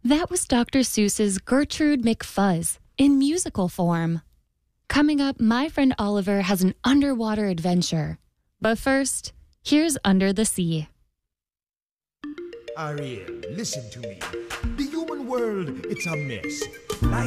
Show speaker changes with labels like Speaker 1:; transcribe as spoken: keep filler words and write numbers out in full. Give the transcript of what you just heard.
Speaker 1: That was Doctor Seuss's Gertrude McFuzz in musical form. Coming up, my friend Oliver has an underwater adventure. But first, here's Under the Sea.
Speaker 2: Ariel, listen to me. The human world, it's a mess.